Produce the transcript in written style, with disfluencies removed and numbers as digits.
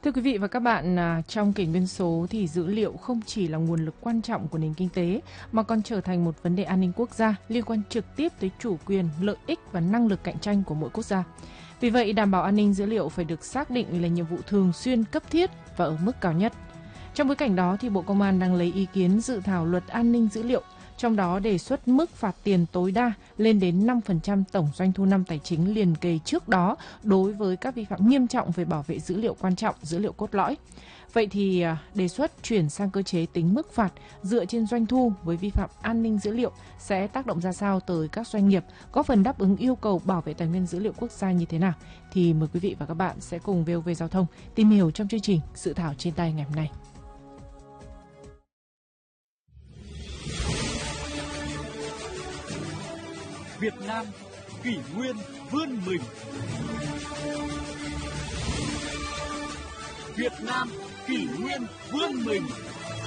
Thưa quý vị và các bạn, trong kỷ nguyên số thì dữ liệu không chỉ là nguồn lực quan trọng của nền kinh tế mà còn trở thành một vấn đề an ninh quốc gia liên quan trực tiếp tới chủ quyền, lợi ích và năng lực cạnh tranh của mỗi quốc gia. Vì vậy, đảm bảo an ninh dữ liệu phải được xác định là nhiệm vụ thường xuyên, cấp thiết và ở mức cao nhất. Trong bối cảnh đó, thì Bộ Công an đang lấy ý kiến dự thảo luật an ninh dữ liệu, trong đó đề xuất mức phạt tiền tối đa lên đến 5% tổng doanh thu năm tài chính liền kề trước đó đối với các vi phạm nghiêm trọng về bảo vệ dữ liệu quan trọng, dữ liệu cốt lõi. Vậy thì đề xuất chuyển sang cơ chế tính mức phạt dựa trên doanh thu với vi phạm an ninh dữ liệu sẽ tác động ra sao tới các doanh nghiệp, góp phần đáp ứng yêu cầu bảo vệ tài nguyên dữ liệu quốc gia như thế nào? Thì mời quý vị và các bạn sẽ cùng VOV Giao thông tìm hiểu trong chương trình Dự thảo trên tay ngày hôm nay. Việt Nam kỷ nguyên vươn mình. Việt Nam kỷ nguyên vươn mình.